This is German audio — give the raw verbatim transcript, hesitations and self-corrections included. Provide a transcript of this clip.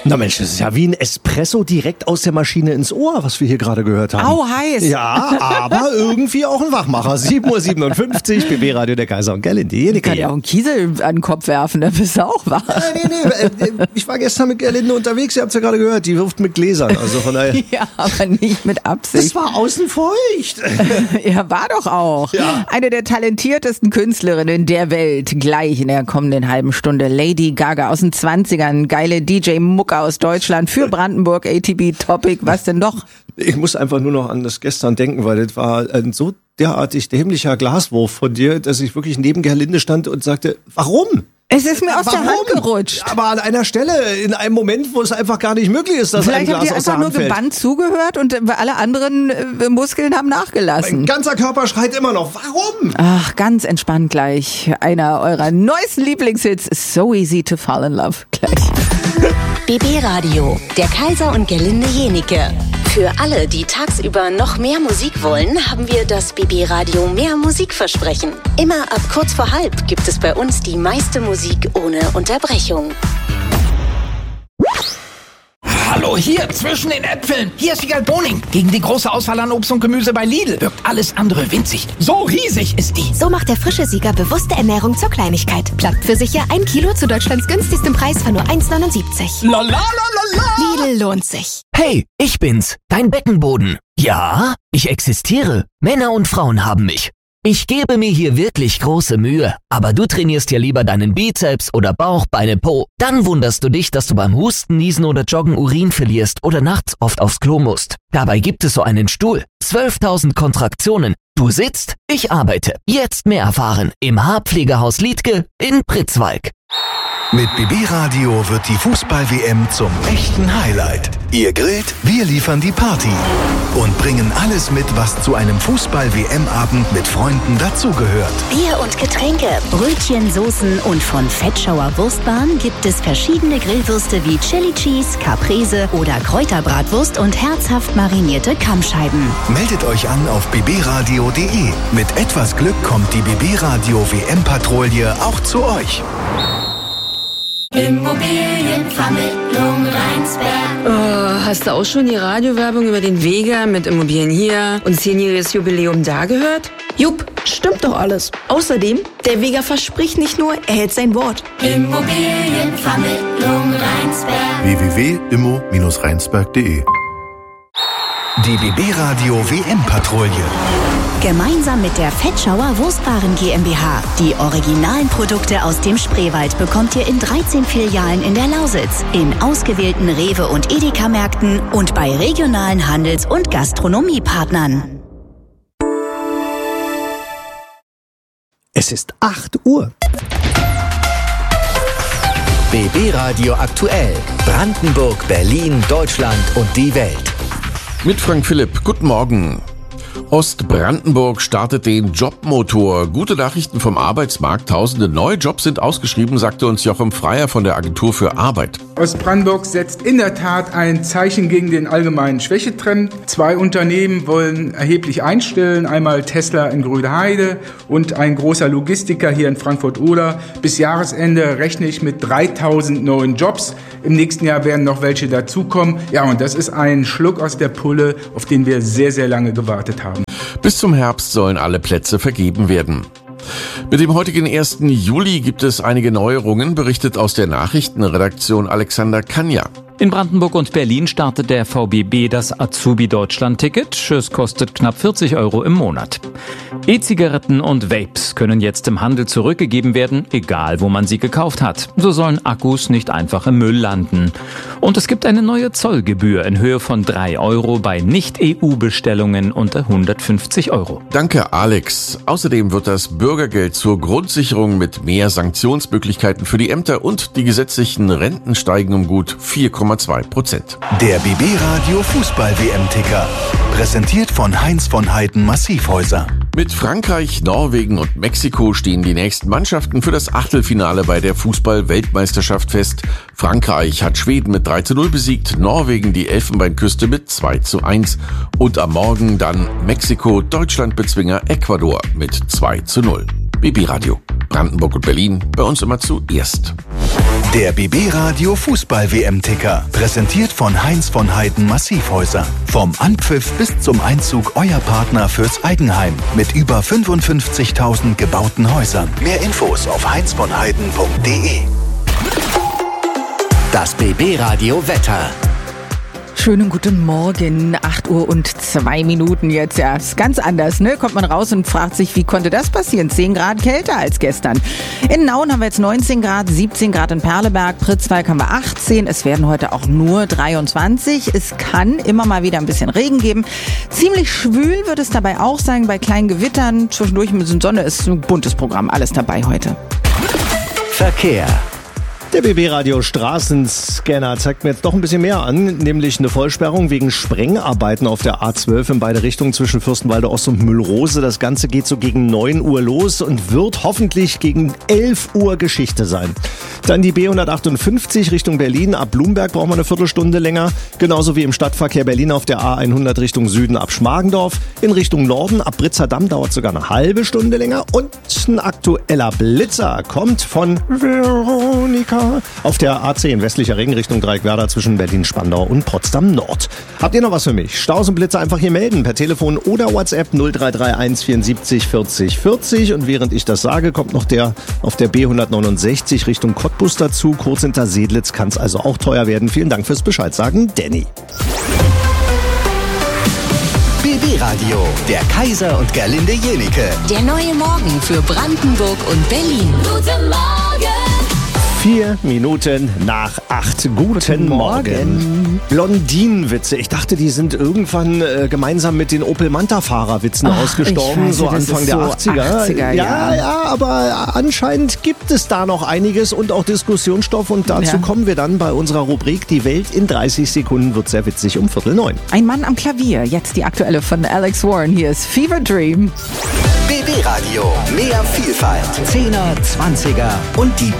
Na Mensch, das ist ja wie ein Espresso direkt aus der Maschine ins Ohr, was wir hier gerade gehört haben. Au, heiß. Ja, aber irgendwie auch ein Wachmacher. sieben Uhr siebenundfünfzig, B B Radio, der Kaiser und Gerlinde. Ich kann ja auch einen Kiesel an den Kopf werfen, dann bist du auch wach. Nee, nee, nee. Ich war gestern mit Gerlinde unterwegs, ihr habt es ja gerade gehört, die wirft mit Gläsern. Also von daher. Ja, aber nicht mit Absicht. Das war außen feucht. Ja, war doch auch. Ja. Eine der talentiertesten Künstlerinnen der Welt, gleich in der kommenden halben Stunde. Lady Gaga aus den zwanzigern, geile D J-Mucke aus Deutschland für Brandenburg, A T B Topic, was denn noch? Ich muss einfach nur noch an das gestern denken, weil das war ein so derartig dämlicher Glaswurf von dir, dass ich wirklich neben Gerlinde stand und sagte, warum? Es ist mir aus Warum? der Hand gerutscht. Aber an einer Stelle, in einem Moment, wo es einfach gar nicht möglich ist, dass Vielleicht ein habt Glas ihr aus der einfach nur Hand fällt. gebannt zugehört und alle anderen äh, Muskeln haben nachgelassen. Mein ganzer Körper schreit immer noch, warum? Ach, ganz entspannt gleich. Einer eurer neuesten Lieblingshits, So Easy to Fall in Love. Gleich. B B Radio, der Kaiser und Gerlinde Jenike. Für alle, die tagsüber noch mehr Musik wollen, haben wir das B B Radio Mehr Musikversprechen. Immer ab kurz vor halb gibt es bei uns die meiste Musik ohne Unterbrechung. Hallo, hier, zwischen den Äpfeln. Hier ist Wiegald Boning. Gegen die große Auswahl an Obst und Gemüse bei Lidl wirkt alles andere winzig. So riesig ist die. So macht der frische Sieger bewusste Ernährung zur Kleinigkeit. Plappt für sicher ein Kilo zu Deutschlands günstigstem Preis von nur eins neunundsiebzig. La la la la la. Lidl lohnt sich. Hey, ich bin's, dein Beckenboden. Ja, ich existiere. Männer und Frauen haben mich. Ich gebe mir hier wirklich große Mühe, aber du trainierst ja lieber deinen Bizeps oder Bauch, Beine, Po. Dann wunderst du dich, dass du beim Husten, Niesen oder Joggen Urin verlierst oder nachts oft aufs Klo musst. Dabei gibt es so einen Stuhl. zwölftausend Kontraktionen. Du sitzt, ich arbeite. Jetzt mehr erfahren im Haarpflegehaus Liedtke in Pritzwalk. Mit B B Radio wird die Fußball-W M zum echten Highlight. Ihr grillt, wir liefern die Party und bringen alles mit, was zu einem Fußball-W M-Abend mit Freunden dazugehört. Bier und Getränke, Brötchen, Soßen und von Fettschauer Wurstbahn gibt es verschiedene Grillwürste wie Chili Cheese, Caprese oder Kräuterbratwurst und herzhaft marinierte Kammscheiben. Meldet euch an auf b b radio punkt d e. Mit etwas Glück kommt die B B Radio W M-Patrouille auch zu euch. Immobilienvermittlung Rheinsberg. Oh, hast du auch schon die Radiowerbung über den Vega mit Immobilien hier und zehnjähriges Jubiläum da gehört? Jupp, stimmt doch alles. Außerdem, der Vega verspricht nicht nur, er hält sein Wort. Immobilienvermittlung Rheinsberg. w w w punkt immo Bindestrich rheinsberg punkt d e. Die B B Radio W M-Patrouille. Gemeinsam mit der Fettschauer Wurstwaren GmbH. Die originalen Produkte aus dem Spreewald bekommt ihr in dreizehn Filialen in der Lausitz, in ausgewählten Rewe- und Edeka-Märkten und bei regionalen Handels- und Gastronomiepartnern. Es ist acht Uhr. B B Radio aktuell. Brandenburg, Berlin, Deutschland und die Welt. Mit Frank Philipp, guten Morgen. Ostbrandenburg startet den Jobmotor. Gute Nachrichten vom Arbeitsmarkt. Tausende neue Jobs sind ausgeschrieben, sagte uns Jochen Freier von der Agentur für Arbeit. Ostbrandenburg setzt in der Tat ein Zeichen gegen den allgemeinen Schwächetrend. Zwei Unternehmen wollen erheblich einstellen. Einmal Tesla in Grünheide und ein großer Logistiker hier in Frankfurt-Oder. Bis Jahresende rechne ich mit dreitausend neuen Jobs. Im nächsten Jahr werden noch welche dazukommen. Ja, und das ist ein Schluck aus der Pulle, auf den wir sehr, sehr lange gewartet haben. Bis zum Herbst sollen alle Plätze vergeben werden. Mit dem heutigen ersten Juli gibt es einige Neuerungen, berichtet aus der Nachrichtenredaktion Alexander Kanja. In Brandenburg und Berlin startet der V B B das Azubi-Deutschland-Ticket. Es kostet knapp vierzig Euro im Monat. E-Zigaretten und Vapes können jetzt im Handel zurückgegeben werden, egal wo man sie gekauft hat. So sollen Akkus nicht einfach im Müll landen. Und es gibt eine neue Zollgebühr in Höhe von drei Euro bei Nicht-E U-Bestellungen unter hundertfünfzig Euro. Danke, Alex. Außerdem wird das Bürgergeld zur Grundsicherung mit mehr Sanktionsmöglichkeiten für die Ämter und die gesetzlichen Renten steigen um gut vier Komma zwei Prozent. Der B B Radio Fußball-W M-Ticker. Präsentiert von Heinz von Heiden Massivhäuser. Mit Frankreich, Norwegen und Mexiko stehen die nächsten Mannschaften für das Achtelfinale bei der Fußball-Weltmeisterschaft fest. Frankreich hat Schweden mit drei zu null besiegt, Norwegen die Elfenbeinküste mit zwei zu eins und am Morgen dann Mexiko, Deutschland-Bezwinger Ecuador mit zwei zu null. B B Radio. Brandenburg und Berlin, bei uns immer zuerst. Der B B Radio Fußball-W M-Ticker, präsentiert von Heinz von Heiden Massivhäuser. Vom Anpfiff bis zum Einzug euer Partner fürs Eigenheim mit über fünfundfünfzigtausend gebauten Häusern. Mehr Infos auf heinz von heiden punkt de. Das B B Radio Wetter. Schönen guten Morgen, acht Uhr und zwei Minuten jetzt. Ja, ist ganz anders, ne? Kommt man raus und fragt sich, wie konnte das passieren? zehn Grad kälter als gestern. In Nauen haben wir jetzt neunzehn Grad, siebzehn Grad in Perleberg, Pritzwalk haben wir achtzehn. Es werden heute auch nur dreiundzwanzig. Es kann immer mal wieder ein bisschen Regen geben. Ziemlich schwül wird es dabei auch sein, bei kleinen Gewittern. Zwischendurch mit der Sonne ist ein buntes Programm. Alles dabei heute. Verkehr. Der B B-Radio Straßenscanner zeigt mir jetzt doch ein bisschen mehr an, nämlich eine Vollsperrung wegen Sprengarbeiten auf der A zwölf in beide Richtungen zwischen Fürstenwalde Ost und Müllrose. Das Ganze geht so gegen neun Uhr los und wird hoffentlich gegen elf Uhr Geschichte sein. Dann die B hundertachtundfünfzig Richtung Berlin. Ab Blumberg braucht man eine Viertelstunde länger. Genauso wie im Stadtverkehr Berlin auf der A hundert Richtung Süden ab Schmargendorf. In Richtung Norden ab Britzer-Damm dauert sogar eine halbe Stunde länger. Und ein aktueller Blitzer kommt von Veronika auf der A zehn westlicher Ring Richtung Dreieckwerder zwischen Berlin-Spandau und Potsdam-Nord. Habt ihr noch was für mich? Staus und Blitzer einfach hier melden per Telefon oder WhatsApp null drei drei eins vierundsiebzig vierzig vierzig. Und während ich das sage, kommt noch der auf der B hundertneunundsechzig Richtung Cottbus dazu. Kurz hinter Sedlitz kann es also auch teuer werden. Vielen Dank fürs Bescheid sagen, Danny. B B Radio, der Kaiser und Gerlinde Jenike. Der neue Morgen für Brandenburg und Berlin. Guten Morgen! Vier Minuten nach acht. Guten, Guten Morgen. Morgen. Blondinenwitze. Ich dachte, die sind irgendwann äh, gemeinsam mit den Opel Manta-Fahrer-Witzen Ach, ausgestorben, weiß, so Anfang der so achtziger. achtziger. Ja, ja, aber anscheinend gibt es da noch einiges und auch Diskussionsstoff. Und dazu ja. kommen wir dann bei unserer Rubrik Die Welt in dreißig Sekunden wird sehr witzig um Viertel neun. Ein Mann am Klavier. Jetzt die aktuelle von Alex Warren. Hier ist Fever Dream. B B Radio. Mehr Vielfalt. Zehner, Zwanziger und die